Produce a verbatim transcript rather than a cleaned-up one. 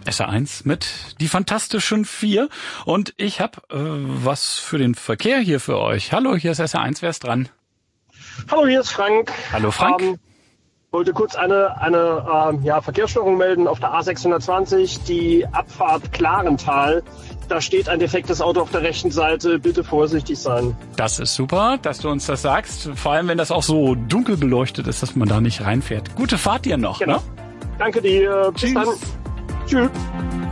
S R eins mit die fantastischen vier. Und ich habe äh, was für den Verkehr hier für euch. Hallo, hier ist S R eins, wer ist dran? Hallo, hier ist Frank. Hallo Frank. Ähm, wollte kurz eine, eine ähm, ja, Verkehrsstörung melden auf der A sechshundertzwanzig, die Abfahrt Klarental. Da steht ein defektes Auto auf der rechten Seite. Bitte vorsichtig sein. Das ist super, dass du uns das sagst. Vor allem, wenn das auch so dunkel beleuchtet ist, dass man da nicht reinfährt. Gute Fahrt dir noch. Genau. Ne? Danke dir. Bis Tschüss. dann. Tschüss.